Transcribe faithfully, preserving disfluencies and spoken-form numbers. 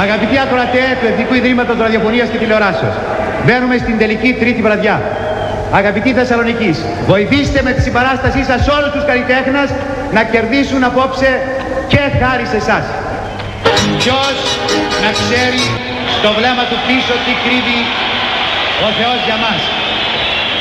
Αγαπητοί ακροατές του Εθνικού Ιδρύματος Ραδιοφωνίας και Τηλεοράσεως, μπαίνουμε στην τελική τρίτη βραδιά. Αγαπητοί Θεσσαλονικείς, βοηθήστε με τη συμπαράστασή σας όλους τους καλλιτέχνες να κερδίσουν απόψε και χάρη σε εσάς. Ποιος να ξέρει στο βλέμμα του πίσω τι κρύβει ο Θεός για μας.